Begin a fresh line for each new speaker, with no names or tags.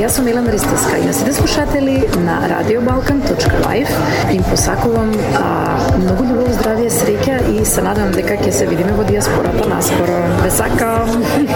Јас сум Елена Ристевска и на сите слушатели на radiobalkan.live им посакувам многу љубов, здравје, среќа и се надевам дека ќе се видиме во дијаспората наскоро. Ве сакам!